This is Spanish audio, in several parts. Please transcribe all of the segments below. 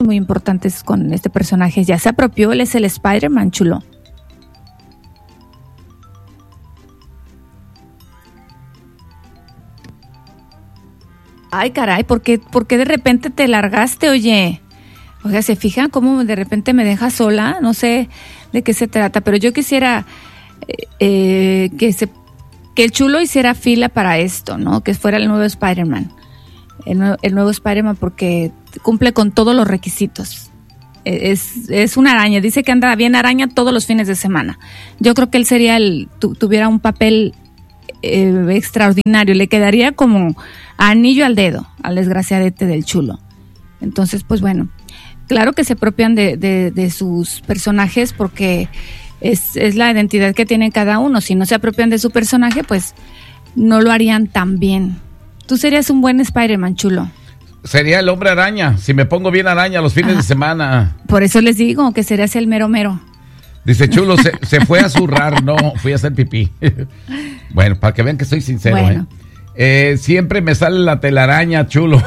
muy importantes con este personaje. Ya se apropió, él es el Spider-Man, chulo. Ay, caray, ¿por qué de repente te largaste, oye? O sea, ¿se fijan cómo de repente me dejas sola? No sé de qué se trata, pero yo quisiera que el chulo hiciera fila para esto, ¿no? Que fuera el nuevo Spider-Man. El nuevo Spider-Man, porque cumple con todos los requisitos. Es una araña, dice que anda bien araña todos los fines de semana. Yo creo que él sería tuviera un papel extraordinario, le quedaría como anillo al dedo al desgraciadete del chulo. Entonces, pues bueno, claro que se apropian de sus personajes porque es la identidad que tiene cada uno. Si no se apropian de su personaje, pues no lo harían tan bien. Tú serías un buen Spider-Man, chulo. Sería el hombre araña, si me pongo bien araña los fines de semana. Por eso les digo que serías el mero mero. Dice Chulo, se fue a zurrar, no, fui a hacer pipí. Bueno, para que vean que soy sincero, bueno. Siempre me sale la telaraña, Chulo.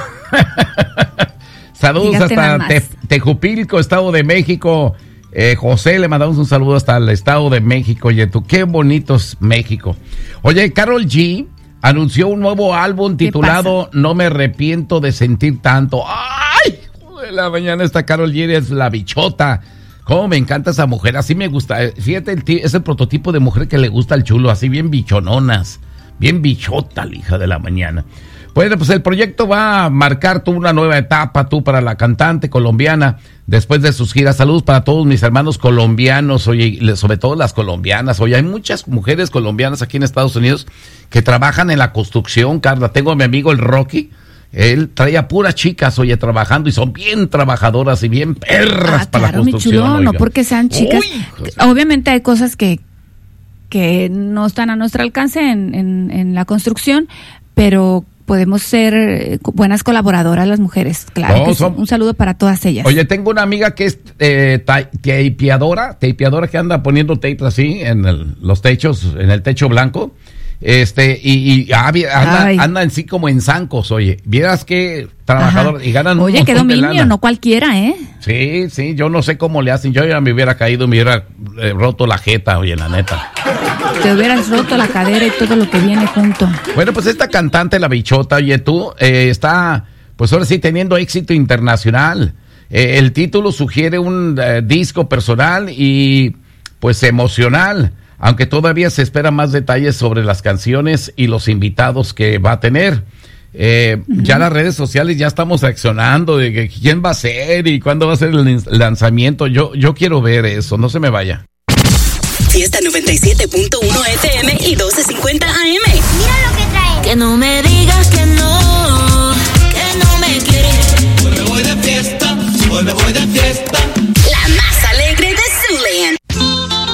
Saludos hasta Tejupilco, Estado de México. José, le mandamos un saludo hasta el Estado de México. Oye, tú, qué bonito es México. Oye, Karol G anunció un nuevo álbum titulado No me arrepiento de sentir tanto. ¡Ay! De la mañana esta Karol G es la bichota. Cómo me encanta esa mujer, así me gusta. Fíjate, es el prototipo de mujer que le gusta al chulo, así bien bichononas, bien bichota la hija de la mañana. Bueno, pues el proyecto va a marcar una nueva etapa para la cantante colombiana después de sus giras. Saludos para todos mis hermanos colombianos, oye, sobre todo las colombianas. Oye, hay muchas mujeres colombianas aquí en Estados Unidos que trabajan en la construcción, Carla. Tengo a mi amigo el Rocky. Él trae a puras chicas, oye, trabajando y son bien trabajadoras y bien perras para la construcción. Mi chulo, no porque sean chicas. Obviamente hay cosas que no están a nuestro alcance en la construcción, pero podemos ser buenas colaboradoras las mujeres, claro. Un saludo para todas ellas. Oye, tengo una amiga que es tapeadora que anda poniendo tapes así en los techos, en el techo blanco. Anda en sí como en zancos, oye, vieras que trabajador. Ajá. Y ganan un montón qué dominio, no cualquiera, Sí, yo no sé cómo le hacen, yo ya me hubiera caído, me hubiera roto la jeta, oye, la neta. Te hubieras roto la cadera y todo lo que viene junto. Bueno, pues esta cantante, la bichota, oye, tú, está, pues ahora sí, teniendo éxito internacional. El título sugiere un disco personal y, pues, emocional. Aunque todavía se esperan más detalles sobre las canciones y los invitados que va a tener. Ya las redes sociales ya estamos reaccionando de que quién va a ser y cuándo va a ser el lanzamiento. Yo quiero ver eso, no se me vaya. Fiesta 97.1 FM y 1250 AM. Mira lo que trae. Que no me